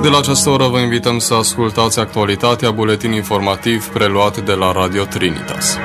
De la această oră vă invităm să ascultați actualitatea, buletin informativ preluat de la Radio Trinitas.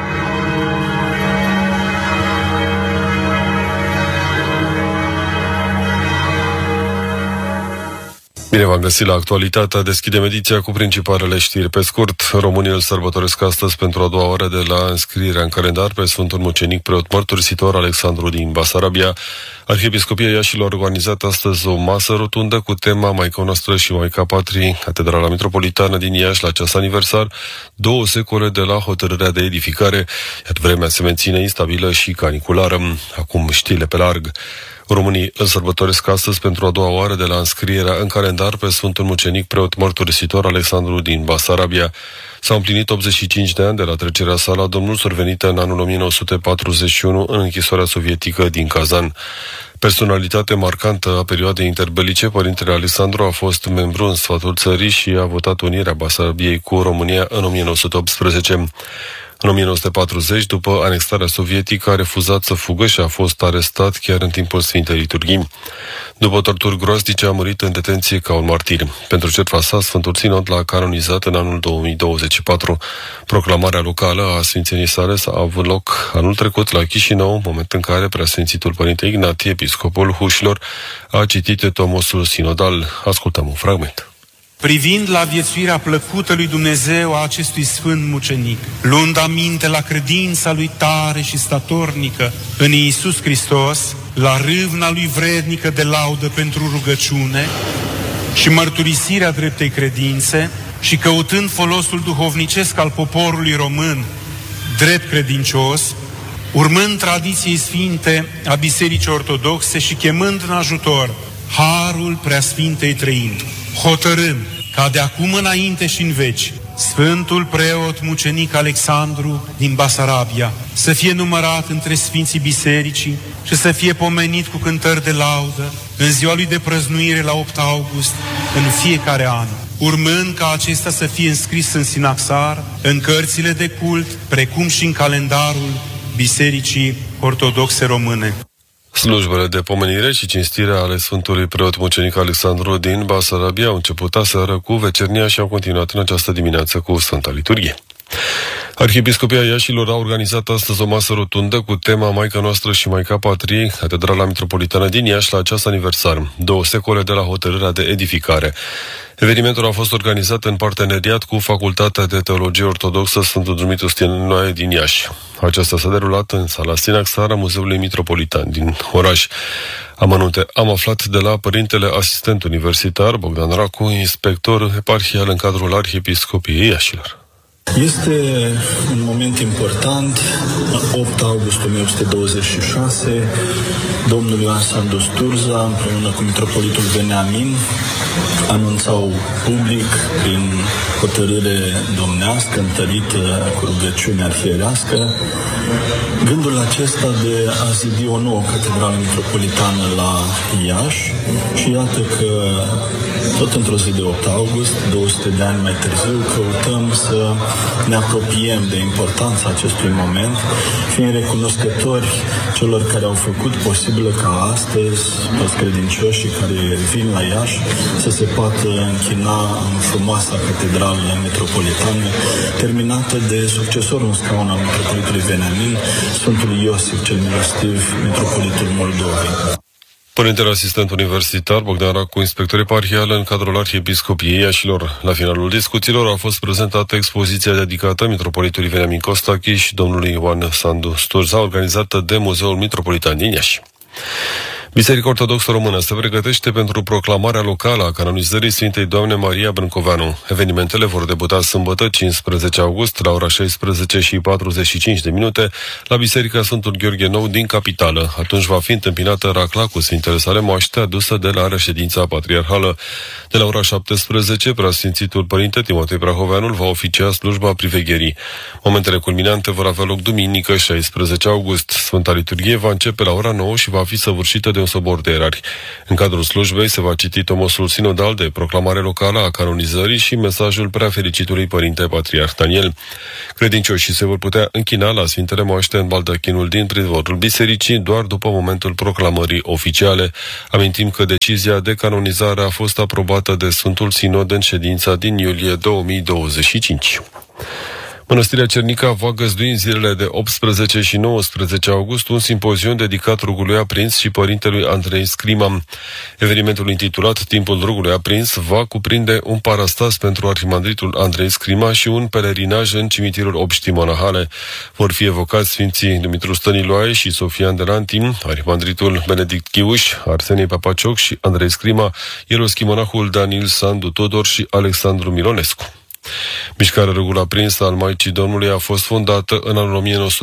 Bine v-am găsit la actualitatea. Deschidem ediția cu principalele știri. Pe scurt, românii îl sărbătoresc astăzi pentru a doua oară de la înscrierea în calendar pe Sfântul Mucenic Preot Mărturisitor Alexandru din Basarabia. Arhiepiscopia Iașilor a organizat astăzi o masă rotundă cu tema Maica Noastră și Maica Patriei, Catedrala Metropolitană din Iași, la acest aniversar, 2 secole de la hotărârea de edificare, iar vremea se menține instabilă și caniculară. Acum știrile pe larg. Românii îl sărbătoresc astăzi pentru a doua oară de la înscrierea în calendar pe Sfântul Mucenic Preot Mărturisitor Alexandru din Basarabia. S-au împlinit 85 de ani de la trecerea sa la Domnul survenită în anul 1941 în închisoarea sovietică din Kazan. Personalitate marcantă a perioadei interbelice, părintele Alexandru a fost membru în sfatul țării și a votat unirea Basarabiei cu România în 1918. În 1940, după anexarea sovietică, a refuzat să fugă și a fost arestat chiar în timpul Sfintei Liturghii. După torturi groaznice, a murit în detenție ca un martir. Pentru jertfa sa, Sfântul Sinod l-a canonizat în anul 2024. Proclamarea locală a sfințeniei sale a avut loc anul trecut la Chișinău, moment în care preasfințitul Părinte Ignatie, episcopul Hușilor, a citit tomosul sinodal. Ascultăm un fragment. Privind la viețuirea plăcută lui Dumnezeu a acestui sfânt mucenic, luând aminte la credința lui tare și statornică în Iisus Hristos, la râvna lui vrednică de laudă pentru rugăciune și mărturisirea dreptei credințe și căutând folosul duhovnicesc al poporului român, drept credincios, urmând tradiției sfinte a Bisericii Ortodoxe și chemând în ajutor harul Preasfintei Trăimi, hotărâm ca de acum înainte și în veci Sfântul Preot Mucenic Alexandru din Basarabia să fie numărat între Sfinții Bisericii și să fie pomenit cu cântări de laudă în ziua lui de prăznuire la 8 august în fiecare an, urmând ca acesta să fie înscris în sinaxar, în cărțile de cult, precum și în calendarul Bisericii Ortodoxe Române. Slujbele de pomenire și cinstire ale Sfântului Preot Mucenic Alexandru din Basarabia au început aseară cu vecernia și au continuat în această dimineață cu Sfânta Liturghie. Arhiepiscopia Iașilor a organizat astăzi o masă rotundă cu tema Maica Noastră și Maica Patriei, Catedrala Metropolitană din Iași, la acest aniversar, 2 secole de la hotărârea de edificare. Evenimentul a fost organizat în parteneriat cu Facultatea de Teologie Ortodoxă Sfântul Dumitru Stăniloae din Iași. Aceasta s-a derulat în sala Sinaxar a Muzeului Metropolitan din oraș. Amănunte am aflat de la părintele asistent universitar Bogdan Racu, inspector eparhial în cadrul Arhiepiscopiei Iașilor. Este un moment important. 8 august 1826, domnul Ioan Sandu Sturza, împreună cu mitropolitul Veniamin, anunțau public, prin hotărâre domnească, întărită cu rugăciune arhierească, gândul acesta de a zidi o nouă catedrală metropolitană la Iași. Și iată că tot într-o zi de 8 august, 200 de ani mai târziu, căutăm să ne apropiem de importanța acestui moment, fiind recunoscători celor care au făcut posibil ca astăzi toți credincioșii care vin la Iași să se poată închina în frumoasa catedrală metropolitană, terminată de succesorul în scaun al mitropolitului Veniamin, Sfântul Iosif cel Milostiv, mitropolitul Moldovei. Părintele asistent universitar Bogdan Racu, inspector eparhial în cadrul Arhiepiscopiei Iașilor. La finalul discuțiilor a fost prezentată expoziția dedicată mitropolitului Veniamin Costachi și domnului Ioan Sandu Sturza, organizată de Muzeul Metropolitan din Iași. Biserica Ortodoxă Română se pregătește pentru proclamarea locală a canonizării Sfintei Doamne Maria Brâncoveanu. Evenimentele vor debuta sâmbătă, 15 august, la ora 16:45 la Biserica Sfântul Gheorghe Nou din capitală. Atunci va fi întâmpinată racla cu Sfintele sale moaște adusă de la reședința patriarhală. De la ora 17, preasfințitul Părinte Timotei Prahoveanul va oficia slujba privegherii. Momentele culminante vor avea loc duminică, 16 august. Sfânta Liturghie va începe la ora 9 și va fi săvârșită de un sobor de erari. În cadrul slujbei se va citi tomosul sinodal de proclamare locală a canonizării și mesajul preafericitului Părinte Patriarh Daniel. Credincioșii se vor putea închina la Sfintele Moaște în baldachinul din pridvorul bisericii doar după momentul proclamării oficiale. Amintim că decizia de canonizare a fost aprobată de Sfântul Sinod în ședința din iulie 2025. Mănăstirea Cernica va găzdui în zilele de 18 și 19 august un simpozion dedicat rugului aprins și părintelui Andrei Scrima. Evenimentul intitulat Timpul rugului aprins va cuprinde un parastas pentru arhimandritul Andrei Scrima și un pelerinaj în cimitirul Obștii Monahale. Vor fi evocați Sfinții Dumitru Stăniloae și Sofian de Lantim, arhimandritul Benedict Chiuș, Arsenie Papacioc și Andrei Scrima, ieroschimonahul Daniel Sandu Todor și Alexandru Milonescu. Mișcarea Rugul Aprins al Maicii Domnului a fost fondată în anul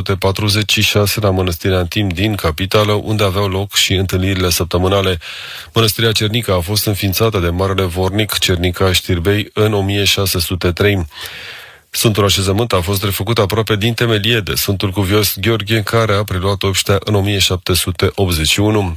1946 la Mănăstirea Antim din capitală, unde aveau loc și întâlnirile săptămânale. Mănăstirea Cernica a fost înființată de Marele Vornic Cernica Știrbei în 1603. Sfântul așezământ a fost refăcut aproape din temelie de Sfântul Cuvios Gheorghe, care a preluat obștea în 1781.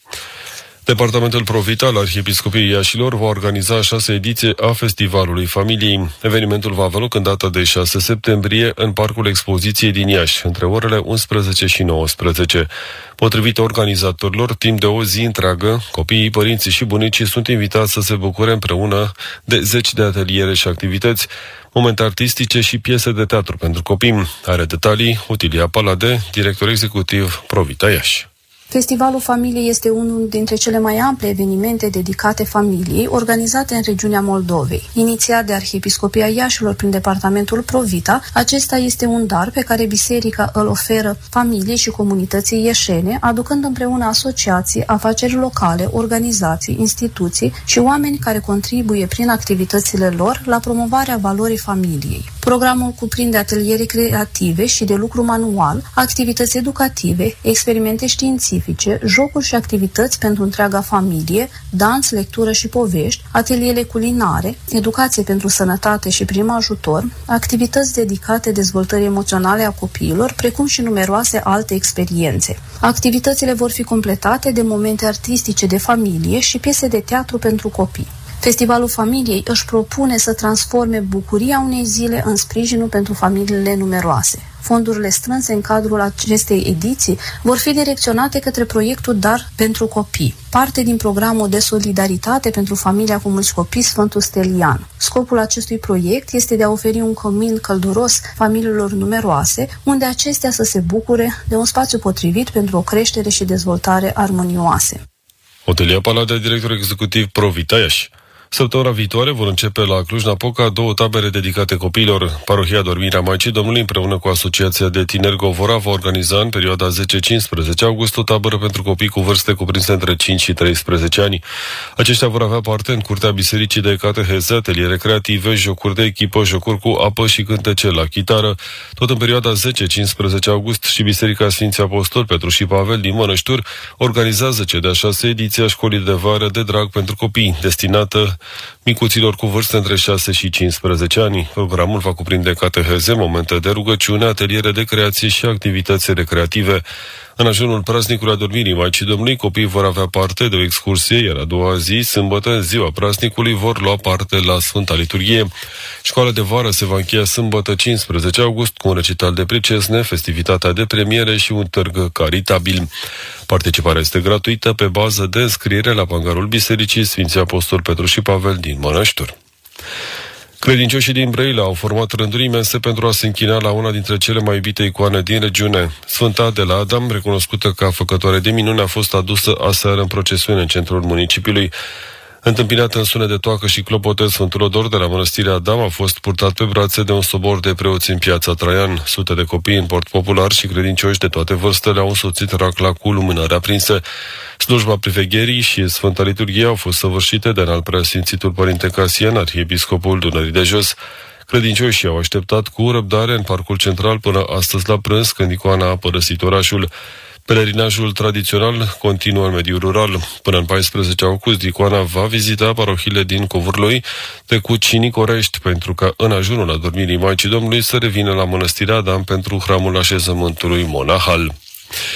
Departamentul Provita al Arhiepiscopiei Iașilor va organiza 6 ediții a Festivalului Familiei. Evenimentul va avea loc în data de 6 septembrie în Parcul Expoziției din Iași, între orele 11 și 19. Potrivit organizatorilor, timp de o zi întreagă, copiii, părinții și bunicii sunt invitați să se bucure împreună de 10 de ateliere și activități, momente artistice și piese de teatru pentru copii. Are detalii Otilia Palade, director executiv Provita Iași. Festivalul Familiei este unul dintre cele mai ample evenimente dedicate familiei organizate în regiunea Moldovei. Inițiat de Arhiepiscopia Iașilor prin departamentul Provita, acesta este un dar pe care biserica îl oferă familiei și comunității ieșene, aducând împreună asociații, afaceri locale, organizații, instituții și oameni care contribuie prin activitățile lor la promovarea valorii familiei. Programul cuprinde ateliere creative și de lucru manual, activități educative, experimente științifice, jocuri și activități pentru întreaga familie, dans, lectură și povești, ateliere culinare, educație pentru sănătate și prim ajutor, activități dedicate dezvoltării emoționale a copiilor, precum și numeroase alte experiențe. Activitățile vor fi completate de momente artistice de familie și piese de teatru pentru copii. Festivalul Familiei își propune să transforme bucuria unei zile în sprijinul pentru familiile numeroase. Fondurile strânse în cadrul acestei ediții vor fi direcționate către proiectul Dar pentru copii, parte din programul de solidaritate pentru familia cu mulți copii Sfântul Stelian. Scopul acestui proiect este de a oferi un cămin călduros familiilor numeroase, unde acestea să se bucure de un spațiu potrivit pentru o creștere și dezvoltare armonioase. Otilia Palade, director executiv Provita Iași. Săptămâna viitoare vor începe la Cluj-Napoca 2 tabere dedicate copiilor. Parohia Dormirea Maicii Domnului împreună cu Asociația de Tineri Govora va organiza în perioada 10-15 august o tabără pentru copii cu vârste cuprinse între 5 și 13 ani. Aceștia vor avea parte în curtea bisericii de cateheze, ateliere creative, jocuri de echipă, jocuri cu apă și cântece la chitară. Tot în perioada 10-15 august și Biserica Sfinții Apostoli Petru și Pavel din Mănășturi organizează cea de-a 6-a ediție a Școlii de Vară de Drag pentru Copii, destinată micuților cu vârste între 6 și 15 ani. Programul va cuprinde cateheze, momente de rugăciune, ateliere de creație și activități recreative. În ajunul praznicului Adormirii Maicii Domnului, copiii vor avea parte de o excursie, iar a doua zi, sâmbătă, în ziua praznicului, vor lua parte la Sfânta Liturghie. Școala de vară se va încheia sâmbătă 15 august cu un recital de pricesne, festivitatea de premiere și un târg caritabil. Participarea este gratuită pe bază de înscriere la pangarul Bisericii Sfinții Apostoli Petru și Pavel din Mănășturi. Credincioșii din Brăila au format rânduri imense pentru a se închina la una dintre cele mai iubite icoane din regiune. Sfânta de la Adam, recunoscută ca făcătoare de minuni, a fost adusă aseară în procesiune în centrul municipiului. Întâmpinat în sunet de toacă și clopote, Sfântul Odor de la Mănăstirea Adam a fost purtat pe brațe de un sobor de preoți în Piața Traian. Sute de copii în port popular și credincioși de toate vârstele au însoțit racla cu lumânări aprinse. Slujba privegherii și Sfânta Liturghie au fost săvârșite de înalt preasfințitul Părinte Casian, arhiepiscopul Dunării de Jos. Credincioșii au așteptat cu răbdare în parcul central până astăzi la prânz, când icoana a părăsit orașul. Pelerinajul tradițional continuă în mediul rural. Până în 14 august, icoana va vizita parohiile din Covârloi, Tecut și Nicorești, pentru ca în ajunul Adormirii Maicii Domnului să revină la Mănăstirea Adam pentru hramul așezământului monahal.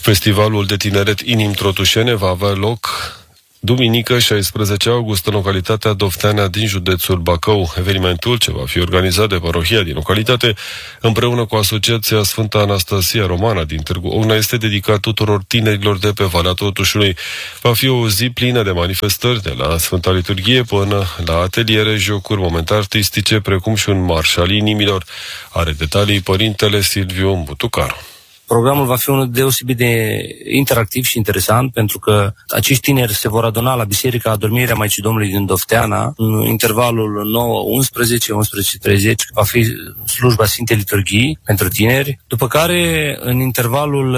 Festivalul de tineret Inim Trotușene va avea loc duminică 16 august în localitatea Dofteana din județul Bacău. Evenimentul, ce va fi organizat de parohia din localitate, împreună cu Asociația Sfânta Anastasia Romana din Târgu Ocna, este dedicat tuturor tinerilor de pe Valea Totușului. Va fi o zi plină de manifestări, de la Sfânta Liturghie până la ateliere, jocuri, momente artistice, precum și un marș al inimilor. Are detalii părintele Silviu Butucaru. Programul va fi unul deosebit de interactiv și interesant, pentru că acești tineri se vor aduna la Biserica Adormirea Maicii Domnului din Dofteana în intervalul 9-11, 11-30, va fi slujba Sfintei Liturghii pentru tineri, după care în intervalul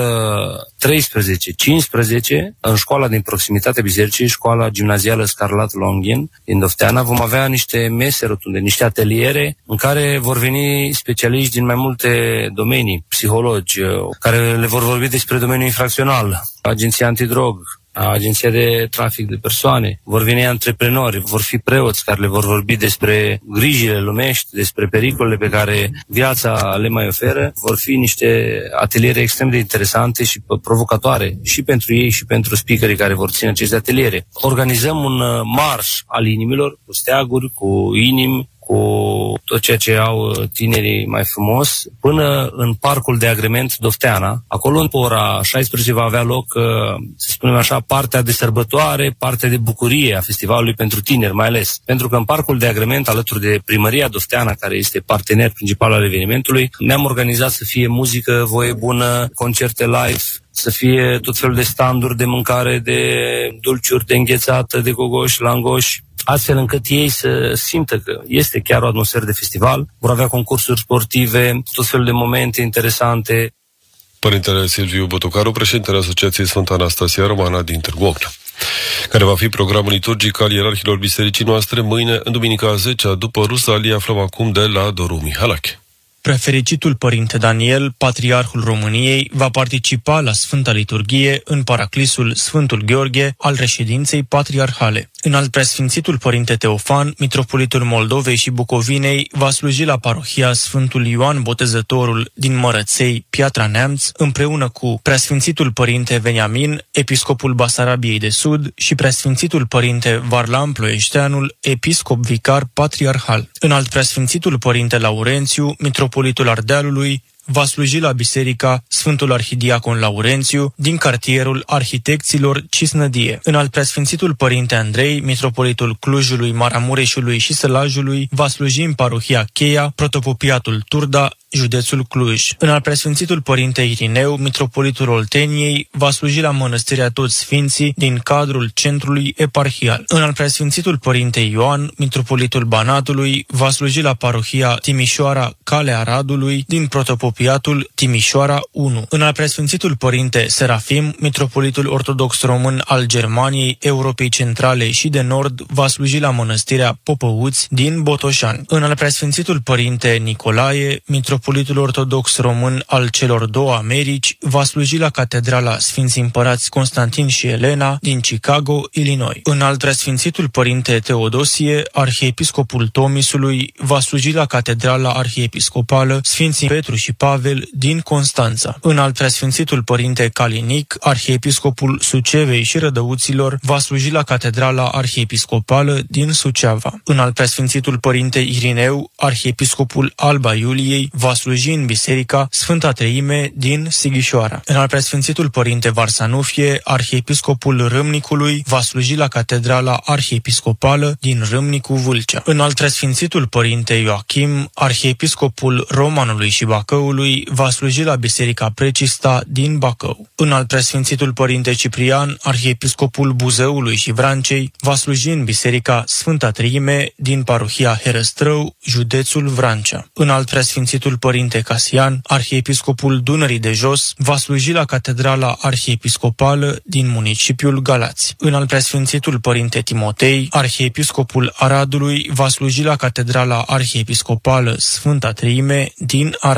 13-15, în școala din proximitatea bisericii, școala gimnazială Scarlat Longin din Dofteana, vom avea niște mese rotunde, niște ateliere în care vor veni specialiști din mai multe domenii, psihologi, care le vor vorbi despre domeniul infracțional, agenția antidrog, agenția de trafic de persoane, vor veni antreprenori, vor fi preoți care le vor vorbi despre grijile lumești, despre pericolele pe care viața le mai oferă. Vor fi niște ateliere extrem de interesante și provocatoare și pentru ei și pentru speakerii care vor ține aceste ateliere. Organizăm un marș al inimilor, cu steaguri, cu inimi, cu tot ceea ce au tinerii mai frumos, până în Parcul de Agrement Dofteana. Acolo, în ora 16, va avea loc, să spunem așa, partea de sărbătoare, partea de bucurie a festivalului pentru tineri, mai ales. Pentru că în Parcul de Agrement, alături de Primăria Dofteana, care este partener principal al evenimentului, ne-am organizat să fie muzică, voie bună, concerte live, să fie tot felul de standuri de mâncare, de dulciuri, de înghețată, de gogoși, langoși, astfel încât ei să simtă că este chiar o atmosferă de festival. Vor avea concursuri sportive, tot felul de momente interesante. Părintele Silviu Butucaru, președintele Asociației Sfânta Anastasia Romana din Târgu Ocna. Care va fi programul liturgic al ierarhilor bisericii noastre mâine, în duminica a 10-a după Rusalii, aflăm acum de la Doru Mihalache. Prefericitul Părinte Daniel, Patriarhul României, va participa la Sfânta Liturghie în paraclisul Sfântul Gheorghe al reședinței patriarhale. Înalt Preasfințitul Părinte Teofan, Mitropolitul Moldovei și Bucovinei, va sluji la parohia Sfântul Ioan Botezătorul din Mărăței, Piatra Neamț, împreună cu Preasfințitul Părinte Veniamin, Episcopul Basarabiei de Sud și Preasfințitul Părinte Varlam Ploieșteanul, Episcop Vicar Patriarhal. Înalt Preasfințitul Părinte Laurențiu, Mitropolitul Ardealului, va sluji la Biserica Sfântul Arhidiacon Laurențiu din cartierul Arhitecților Cisnădie. Înalt Preasfințitul Părinte Andrei, Mitropolitul Clujului, Maramureșului și Sălajului, va sluji în parohia Cheia, Protopopiatul Turda, județul Cluj. Înalt Preasfințitul Părinte Irineu, Mitropolitul Olteniei, va sluji la Mănăstirea Toți Sfinții din cadrul centrului eparhial. Înalt Preasfințitul Părinte Ioan, Mitropolitul Banatului, va sluji la parohia Timișoara Calea Aradului din Protopopiatul Timișoara 1. Înalt Preasfințitul Părinte Serafim, Mitropolitul Ortodox Român al Germaniei, Europei Centrale și de Nord, va sluji la Mănăstirea Popăuți din Botoșani. Înalt Preasfințitul Părinte Nicolae, Mitropolitul Ortodox Român al celor două Americi, va sluji la Catedrala Sfinții Împărați Constantin și Elena din Chicago, Illinois. Înalt Preasfințitul Părinte Teodosie, Arhiepiscopul Tomisului, va sluji la Catedrala Arhiepiscopală Sfinții Petru și Pavel din Constanța. Înalt Preasfințitul Părinte Calinic, Arhiepiscopul Sucevei și Rădăuților, va sluji la Catedrala Arhiepiscopală din Suceava. Înalt Preasfințitul Părinte Irineu, Arhiepiscopul Alba Iuliei, va sluji în Biserica Sfânta Treime din Sighișoara. Înalt Preasfințitul Părinte Varsanufie, Arhiepiscopul Râmnicului, va sluji la Catedrala Arhiepiscopală din Râmnicu Vâlcea. Înalt Preasfințitul Părinte Ioachim, Arhiepiscopul Romanului și Bacăului, va sluji la Biserica Precista din Bacău. Înalt Preasfințitul Părinte Ciprian, Arhiepiscopul Buzăului și Vrancei, va sluji în Biserica Sfânta Treime din parohia Herăstrău, județul Vrancea. Înalt Preasfințitul Părinte Casian, Arhiepiscopul Dunării de Jos, va sluji la Catedrala Arhiepiscopală din municipiul Galați. Înalt Preasfințitul Părinte Timotei, Arhiepiscopul Aradului, va sluji la Catedrala Arhiepiscopală Sfânta Treime din Arad. Înalt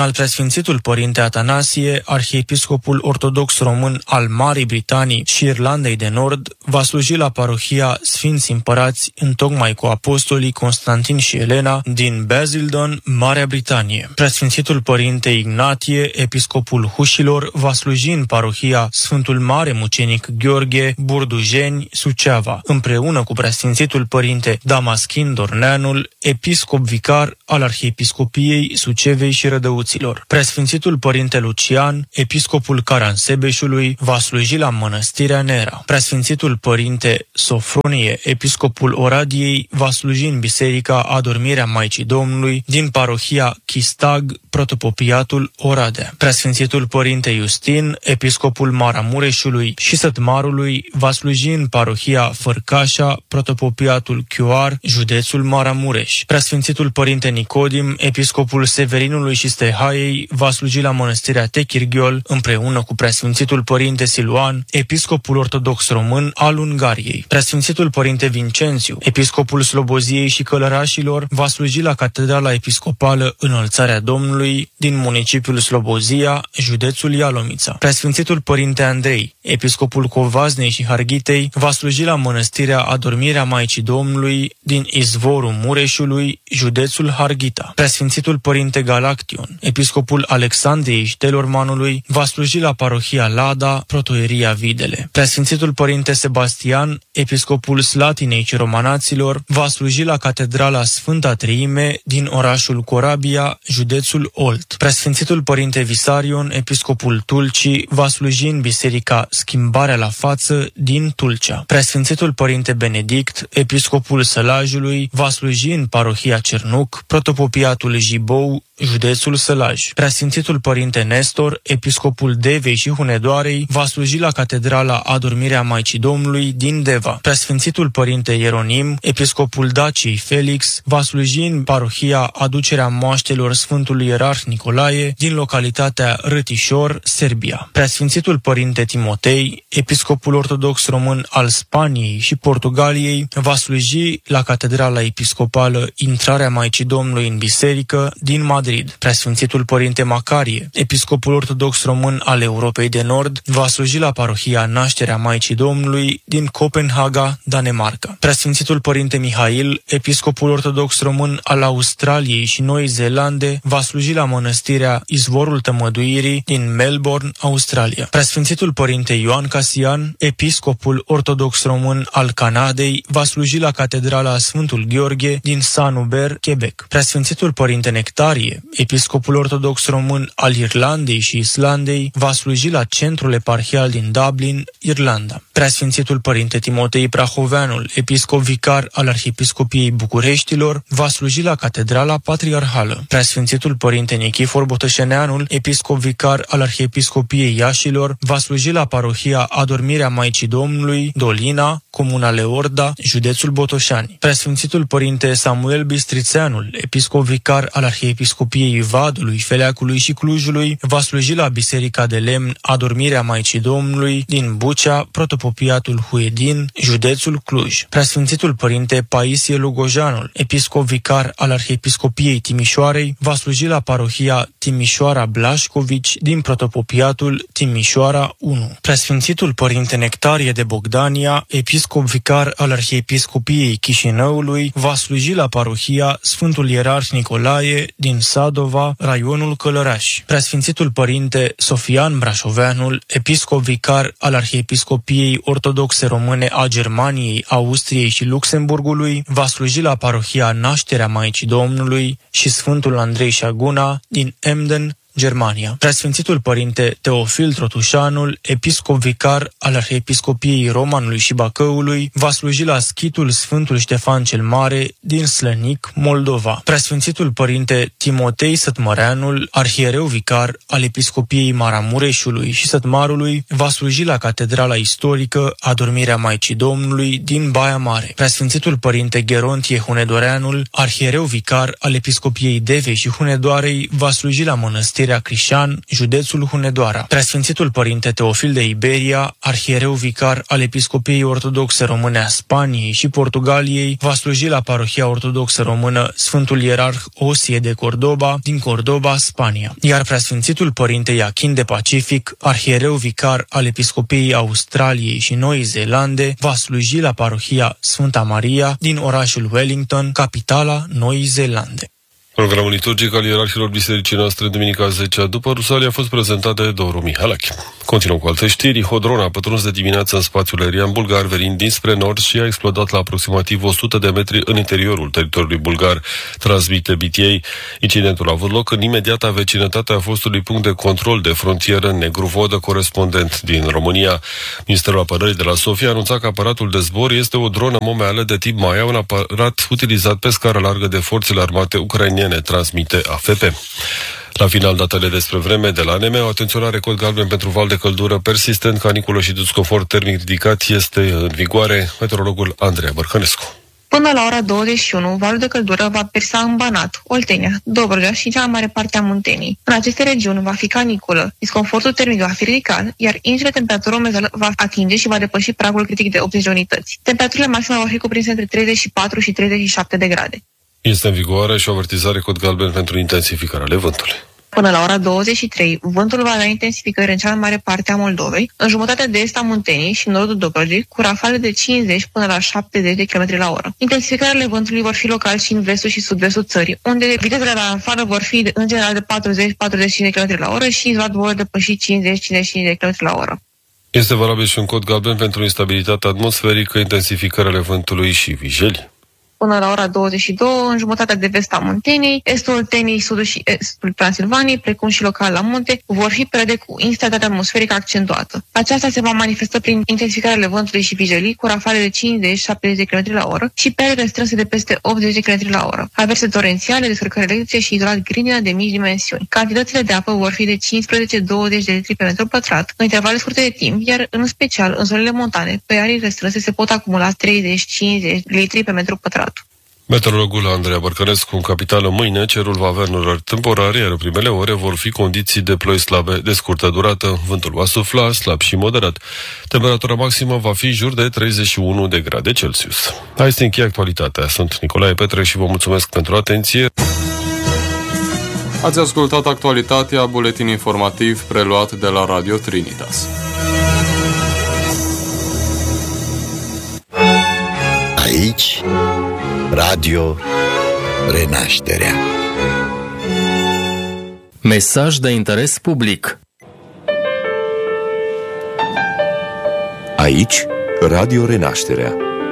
Al preasfințitul părinte Atanasie, arhiepiscopul ortodox român al Marii Britanii și Irlandei de Nord, va sluji la parohia Sfinți Împărați întocmai cu apostolii Constantin și Elena din Basildon, Marea Britanie. Preasfințitul părinte Ignatie, episcopul Hușilor, va sluji în parohia Sfântul Mare Mucenic Gheorghe, Burdujeni, Suceava, împreună cu preasfințitul părinte Damaschin Dorneanul, episcop vicar al Arhiepiscopiei Sucevei și Rădăuților. Preasfințitul părinte Lucian, episcopul Caransebeșului, va sluji la mănăstirea Nera. Preasfințitul părinte Sofronie, episcopul Oradiei, va sluji în biserica Adormirea Maicii Domnului din parohia Chistag, protopopiatul Oradea. Preasfințitul părinte Justin, episcopul Maramureșului și Sătmarului, va sluji în parohia Fărcașa, protopopiatul Chioar, județul Maramureș. Preasfințitul părinte Nicodim, episcopul Severinului și Stehaiei, va sluji la mănăstirea Techirghiol împreună cu preasfințitul părinte Siluan, episcopul ortodox român al Ungariei. Preasfințitul părinte Vincențiu, episcopul Sloboziei și Călărașilor, va sluji la catedrala episcopală Înălțarea Domnului din municipiul Slobozia, județul Ialomița. Preasfințitul părinte Andrei, episcopul Covaznei și Harghitei, va sluji la mănăstirea Adormirea Maicii Domnului din Izvorul Mureșului, județul Harghita. Preasfințitul părinte Galaction, episcopul Alexandriei și Telormanului, va sluji la parohia Lada, protoieria Videle. Preasfințitul părinte Sebastian, episcopul Slatinei și Romanaților, va sluji la catedrala Sfânta Treime din orașul Corabia, județul Olt. Preasfințitul părinte Visarion, episcopul Tulcii, va sluji în biserica Schimbarea la Față din Tulcea. Preasfințitul părinte Benedict, episcopul Sălajului, va sluji în parohia Cernuc, protopopiatul Jibou, județul Sălaj. Preasfințitul părinte Nestor, episcopul Devei și Hunedoarei, va sluji la catedrala Adormirea Maicii Domnului din Deva. Preasfințitul părinte Ieronim, episcopul Daciei Felix, va sluji în parohia Aducerea Moaștelor Sfântului Ierarh Nicolae din localitatea Rătișor, Serbia. Preasfințitul părinte Timotei, episcopul ortodox român al Spaniei și Portugaliei, va sluji la catedrala episcopală Intrarea Maicii Domnului în biserică din Madrid. Preasfințitul părinte Macarie, episcopul ortodox român al Europei de Nord, va sluji la parohia Nașterea Maicii Domnului din Copenhaga, Danemarca. Preasfințitul părinte Mihail, episcopul ortodox român al Australiei și Noii Zeelande, va sluji la mănăstirea Izvorul Tămăduirii din Melbourne, Australia. Preasfințitul părinte Ioan Casian, episcopul ortodox român al Canadei, va sluji la catedrala Sfântul Gheorghe din Saint-Hubert, Quebec. Preasfințitul părinte Nectarie, episcopul ortodox român al Irlandei și Islandei, va sluji la centrul eparhial din Dublin, Irlanda. Preasfințitul părinte Timotei Prahoveanul, episcop vicar al Arhiepiscopiei Bucureștilor, va sluji la catedrala patriarhală. Preasfințitul părinte Nichifor Botășeneanul, episcop vicar al Arhiepiscopiei Iașilor, va sluji la parohia Adormirea Maicii Domnului, Dolina, comuna Leorda, județul Botoșani. Preasfințitul părinte Samuel Bistrițeanul, episcop vicar al Arhiepiscopiei Vadului, Feleacului și Clujului, va sluji la Biserica de Lemn Adormirea Maicii Domnului din Bucea, protopopiatul Huedin, județul Cluj. Preasfințitul părinte Paisie Lugojanul, episcop vicar al Arhiepiscopiei Timișoarei, va sluji la parohia Timișoara Blașcovici din protopopiatul Timișoara 1. Preasfințitul părinte Nectarie de Bogdania, episcop vicar al Arhiepiscopiei Chișinăului, va sluji la parohia Sfântul Ierarh Nicolae din Sadova, raionul Călăraș. Preasfințitul părinte Sofian Brașoveanul, episcop vicar al Arhiepiscopiei Ortodoxe Române a Germaniei, Austriei și Luxemburgului, va sluji la parohia Nașterea Maicii Domnului și Sfântul Andrei Șaguna din Emden, Germania. Preasfințitul părinte Teofil Trotușanul, episcop vicar al Arhiepiscopiei Romanului și Bacăului, va sluji la schitul Sfântul Ștefan cel Mare din Slănic, Moldova. Preasfințitul părinte Timotei Sătmăreanul, arhiereu vicar al Episcopiei Maramureșului și Sătmarului, va sluji la catedrala istorică Adormirea Maicii Domnului din Baia Mare. Preasfințitul părinte Gerontie Hunedoreanul, arhiereu vicar al Episcopiei Devei și Hunedoarei, va sluji la mănăstirea Mănăstirea Crișan, județul Hunedoara. Preasfințitul Părinte Teofil de Iberia, arhiereu vicar al Episcopiei Ortodoxe Române a Spaniei și Portugaliei, va sluji la Parohia Ortodoxă Română Sfântul Ierarh Osie de Cordoba, din Cordoba, Spania. Iar Preasfințitul Părinte Iachin de Pacific, arhiereu vicar al Episcopiei Australiei și Noii Zeelande, va sluji la Parohia Sfânta Maria din orașul Wellington, capitala Noii Zeelande. Programul liturgic al ierarhilor bisericii noastre, duminica 10 după Rusalii, a fost prezentat de Doru Mihalache. Continuăm cu alte știri. Hodron a pătruns de dimineață în spațiul aerian bulgar, venind dinspre nord și a explodat la aproximativ 100 de metri în interiorul teritoriului bulgar, transmite BTA. Incidentul a avut loc în imediata vecinătatea fostului punct de control de frontieră Negru-Vodă, corespondent din România. Ministerul Apărării de la Sofia a anunțat că aparatul de zbor este o dronă Momeală de tip Maia, un aparat utilizat pe scară largă de forțele armate ucrainene, transmite AFP. La final, datele despre vreme de la ANM, o atenționare cod galben pentru val de căldură persistent, caniculă și disconfort termic ridicat este în vigoare. Meteorologul Andreea Bărcănescu. Până la ora 21, valul de căldură va persa în Banat, Oltenia, Dobrogea și cea mai mare parte a Muntenii. În aceste regiuni va fi caniculă, disconfortul termic va fi ridicat, iar indicele temperatură umeză va atinge și va depăși pragul critic de 80 de unități. Temperaturile maxime vor fi cuprinse între 34 și 37 de grade. Este în vigoare și o avertizare cod galben pentru intensificarea vântului. Până la ora 23, vântul va avea intensificări în cea mai mare parte a Moldovei, în jumătatea de est a Muntenii și în nordul Dobrogei, cu rafale de 50 până la 70 de km la oră. Intensificările vântului vor fi locali și în vestul și sud-vestul țării, unde vitezele la rafală vor fi în general de 40-45 de km la oră și izolat vor depăși 50-55 de km la oră. Este valabil și un cod galben pentru instabilitatea atmosferică, intensificările vântului și vijelii. Până la ora 22, în jumătatea de vest a Muntenii, estul Olteniei, sudul și estul Transilvaniei, precum și local la munte, vor fi perioade cu instabilitate atmosferică accentuată. Aceasta se va manifesta prin intensificarea vântului și vijelii, cu rafale de 50-70 de km la oră și perioade strânse de peste 80 de km la oră. Averse torențiale, descărcări electrice și izolat grindină de mici dimensiuni. Cantitățile de apă vor fi de 15-20 de litri pe metru pătrat, în intervale scurte de timp, iar în special în zonele montane, pe arii restrânse se pot acumula 30-50 litri pe metru pătrat. Meteorologul Andreea Bărcănescu. În capitală mâine cerul va avea noroc temporare, iar primele ore vor fi condiții de ploi slabe de scurtă durată. Vântul va sufla slab și moderat. Temperatura maximă va fi jur de 31 de grade Celsius. Hai să încheie actualitatea. Sunt Nicolae Petre și vă mulțumesc pentru atenție. Ați ascultat actualitatea, buletin informativ preluat de la Radio Trinitas. Aici Radio Renașterea. Mesaj de interes public. Aici Radio Renașterea.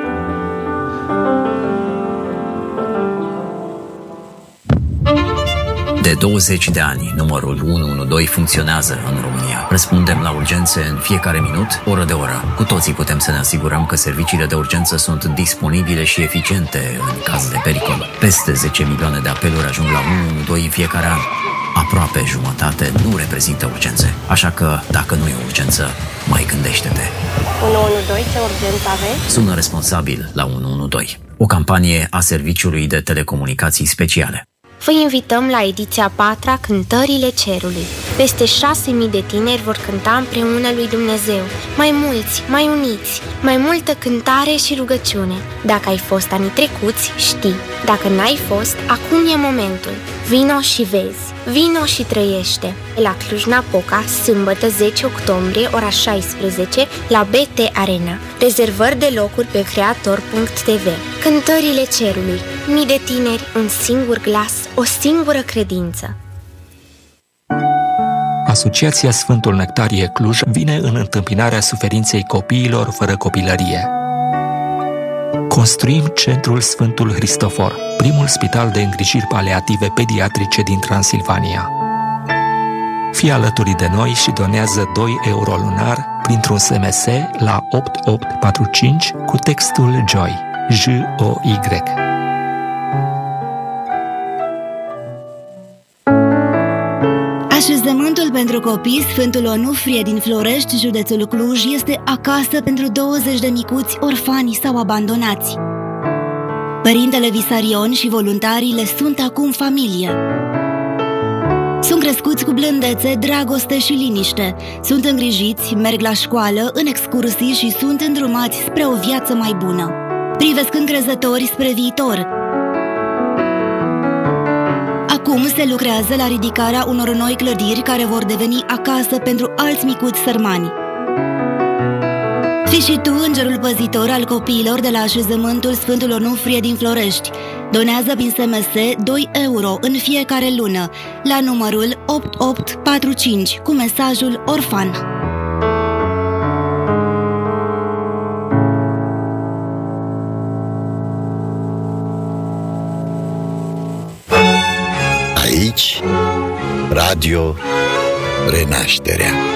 De 20 de ani, numărul 112 funcționează în România. Răspundem la urgențe în fiecare minut, oră de oră. Cu toții putem să ne asigurăm că serviciile de urgență sunt disponibile și eficiente în caz de pericol. Peste 10 milioane de apeluri ajung la 112 în fiecare an. Aproape jumătate nu reprezintă urgențe. Așa că, dacă nu e urgență, mai gândește-te. 112, ce urgență aveți? Sună responsabil la 112. O campanie a Serviciului de Telecomunicații Speciale. Vă invităm la ediția 4-a Cântările Cerului. Peste 6.000 de tineri vor cânta împreună lui Dumnezeu. Mai mulți, mai uniți, mai multă cântare și rugăciune. Dacă ai fost anii trecuți, știi. Dacă n-ai fost, acum e momentul. Vino și vezi. Vino și trăiește. La Cluj-Napoca, sâmbătă 10 octombrie, ora 16, la BT Arena. Rezervări de locuri pe creator.tv. Cântările Cerului. Mii de tineri, un singur glas, o singură credință. Asociația Sfântul Nectarie Cluj vine în întâmpinarea suferinței copiilor fără copilărie. Construim Centrul Sfântul Hristofor, primul spital de îngrijiri paliative pediatrice din Transilvania. Fii alături de noi și donează 2 euro lunar printr-un SMS la 8845 cu textul JOY, J-O-Y. Așezământul pentru copii Sfântul Onufrie din Florești, județul Cluj, este acasă pentru 20 de micuți orfani sau abandonați. Părintele Visarion și voluntarii le sunt acum familie. Sunt crescuți cu blândețe, dragoste și liniște. Sunt îngrijiți, merg la școală, în excursii și sunt îndrumați spre o viață mai bună. Privesc încrezători spre viitor. Acum se lucrează la ridicarea unor noi clădiri care vor deveni acasă pentru alți micuți sărmani. Fii și tu îngerul păzitor al copiilor de la așezământul Sfântul Onufrie din Florești. Donează prin SMS 2 euro în fiecare lună la numărul 8845 cu mesajul Orfan. Aici, Radio Renașterea.